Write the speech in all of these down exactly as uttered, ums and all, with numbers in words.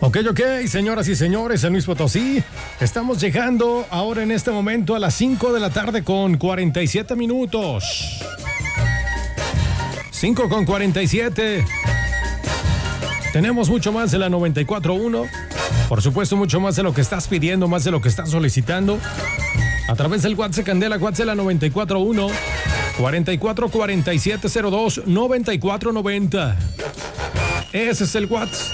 Ok, ok, señoras y señores, San Luis Potosí. Estamos llegando ahora en este momento a las cinco de la tarde con cuarenta y siete minutos. cinco con cuarenta y siete. Tenemos mucho más de la noventa y cuatro punto uno. Por supuesto, mucho más de lo que estás pidiendo, más de lo que estás solicitando. A través del WhatsApp Candela, WhatsApp de la noventa y cuatro punto uno. cuarenta y cuatro cuarenta y siete cero dos noventa y cuatro noventa. Ese es el WhatsApp.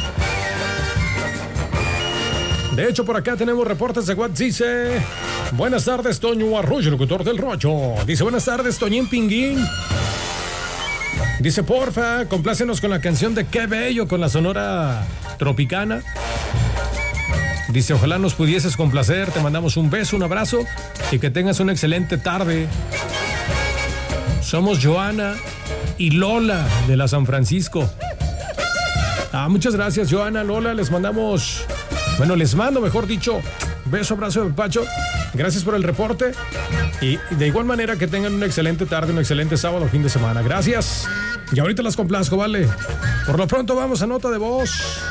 De hecho, por acá tenemos reportes de WhatsApp. Dice: buenas tardes, Toño Arroyo, locutor del Rollo. Dice: buenas tardes, Toñín Pinguín. Dice: porfa, complácenos con la canción de Qué Bello con la Sonora Tropicana. Dice: ojalá nos pudieses complacer. Te mandamos un beso, un abrazo y que tengas una excelente tarde. Somos Joana y Lola de la San Francisco. Ah, muchas gracias, Joana, Lola. Les mandamos... Bueno, les mando, mejor dicho, beso, abrazo de Pacho. Gracias por el reporte. Y de igual manera que tengan una excelente tarde, un excelente sábado, fin de semana. Gracias. Y ahorita las complazco, ¿vale? Por lo pronto vamos a nota de voz.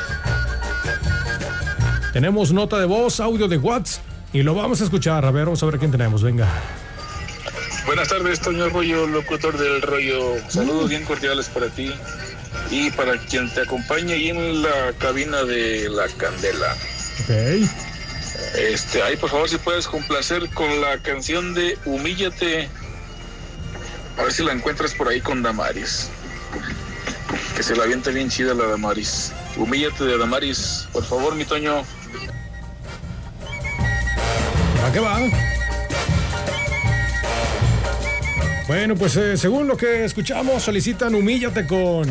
Tenemos nota de voz, audio de WhatsApp y lo vamos a escuchar. A ver, vamos a ver quién tenemos. Venga. Buenas tardes, Toño Arroyo, locutor del Rollo. Saludos bien cordiales para ti y para quien te acompaña ahí en la cabina de la Candela. Ok. Este, ahí por favor si puedes complacer con la canción de Humíllate. A ver si la encuentras por ahí con Damaris. Que se la avienta bien chida la Damaris. Humíllate de Damaris, por favor, mi Toño. ¿A qué va? Bueno, pues eh, según lo que escuchamos, solicitan Humíllate con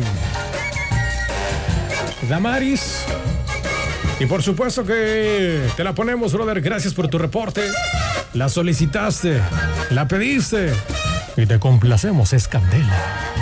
Damaris. Y por supuesto que te la ponemos, brother. Gracias por tu reporte. La solicitaste, la pediste y te complacemos, es Candela.